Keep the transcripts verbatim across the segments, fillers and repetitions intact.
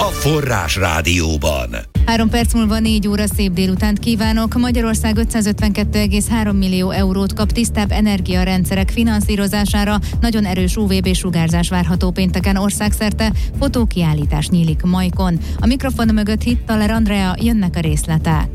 Forrás Rádióban. Három perc múlva négy óra, szép délutánt kívánok. Magyarország ötszázötvenkettő egész három millió eurót kap tisztább energiarendszerek finanszírozására. Nagyon erős u vé bé sugárzás várható pénteken országszerte. Fotókiállítás nyílik Majkon. A mikrofon mögött Hittaler Andrea, jönnek a részletek.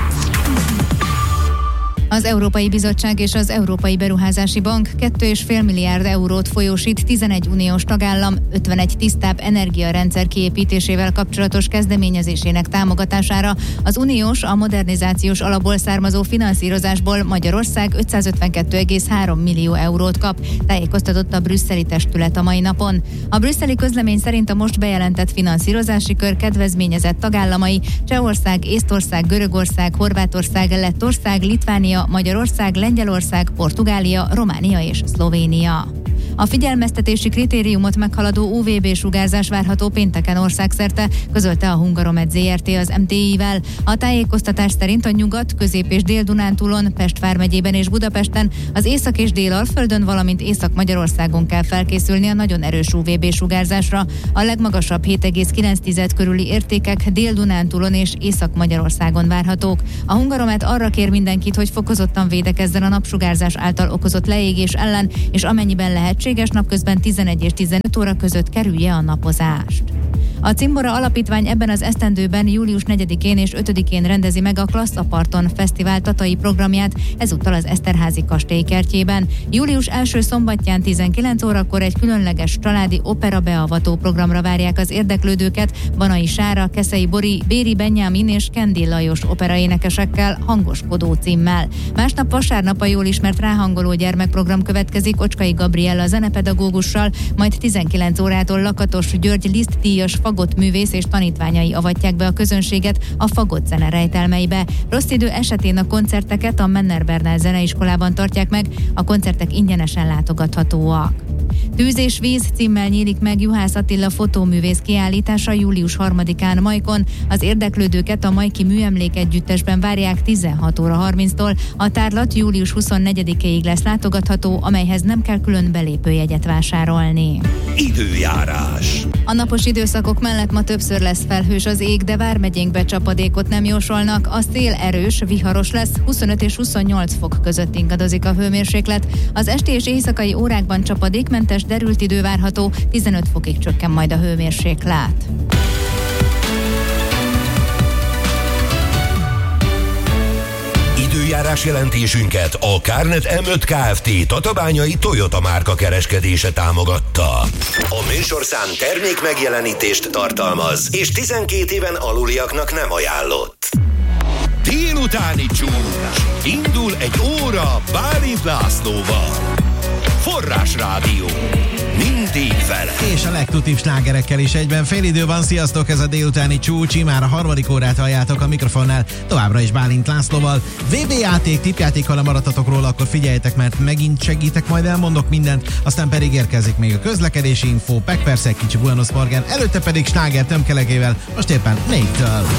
Az Európai Bizottság és az Európai Beruházási Bank két egész öt milliárd eurót folyósít tizenegy uniós tagállam ötvenegy tisztább energiarendszer kiépítésével kapcsolatos kezdeményezésének támogatására. Az uniós, a modernizációs alapból származó finanszírozásból Magyarország ötszázötvenkettő egész három millió eurót kap, tájékoztatott a brüsszeli testület a mai napon. A brüsszeli közlemény szerint a most bejelentett finanszírozási kör kedvezményezett tagállamai Csehország, Észtország, Görögország, Horvátország, Lettország, Litvánia, Magyarország, Lengyelország, Portugália, Románia és Szlovénia. A figyelmeztetési kritériumot meghaladó u vé bé sugárzás várható pénteken országszerte, közölte a Hungaromed zé er té az em té i-vel. A tájékoztatás szerint a Nyugat-, Közép- és Dél-Dunántúlon, Pest vármegyében és Budapesten, az Észak- és Dél-Alföldön, valamint Észak-Magyarországon kell felkészülni a nagyon erős u vé bé sugárzásra. A legmagasabb hét egész kilenc körüli értékek Dél-Dunántúlon és Észak-Magyarországon várhatók. A Hungaromed arra kér mindenkit, hogy fokozottan védekezzen a napsugárzás által okozott leégés ellen, és amennyiben lehetséges, napközben tizenegy és tizenöt óra között kerülje a napozást. A Cimbora Alapítvány ebben az esztendőben július negyedikén és ötödikén rendezi meg a Klasszaparton Fesztivál tatai programját, ezúttal az Eszterházy kastély kertjében. Július első szombatján tizenkilenc órakor egy különleges családi opera beavató programra várják az érdeklődőket Banai Sára, Keszei Bori, Béri Benyámin és Kendi Lajos operaénekesekkel hangoskodó címmel. Másnap vasárnap a jól ismert ráhangoló gyermekprogram következik Ocskai Gabriella zenepedagógussal, majd tizenkilenc órától Lakatos György Liszt-díjas fagottművész és tanítványai avatják be a közönséget a fagott zene rejtelmeibe. Rossz idő esetén a koncerteket a Menner Bernál zeneiskolában tartják meg, a koncertek ingyenesen látogathatóak. Tűz és víz címmel nyílik meg Juhász Attila fotóművész kiállítása július harmadikán Majkon. Az érdeklődőket a Majki Műemlék Együttesben várják tizenhat óra harminctól. A tárlat július huszonnegyedikéig lesz látogatható, amelyhez nem kell külön belépőjegyet vásárolni. Időjárás. A napos időszakok mellett ma többször lesz felhős az ég, de vármegyénkbe csapadékot nem jósolnak. A szél erős, viharos lesz, huszonöt és huszonnyolc fok között ingadozik a hőmérséklet. Az esti és éjszakai órákban csapadékmentes, derült idő várható, tizenöt fokig csökken majd a hőmérséklet. Időjárás jelentésünket a Kárnet em öt Kft. Tatabányai Toyota márka kereskedése támogatta. A műsorszám termék megjelenítést tartalmaz, és tizenkét éven aluliaknak nem ajánlott. Délutáni csúcs. Indul egy óra Bálint Lászlóval. Forrás Rádió. Mindig vele. És a legtutibb slágerekkel is egyben. Fél idő van, sziasztok, ez a délutáni csúcs. Már a harmadik órát halljátok a mikrofonnál, továbbra is Bálint Lászlóval. vé bé játék, tippjáték, ha lemaradtatok róla, akkor figyeljetek, mert megint segítek, majd elmondok mindent, aztán pedig érkezik még a közlekedési info, Pek persze egy kicsi Buenos Morgan, előtte pedig sláger tömkelegével, most éppen négytől.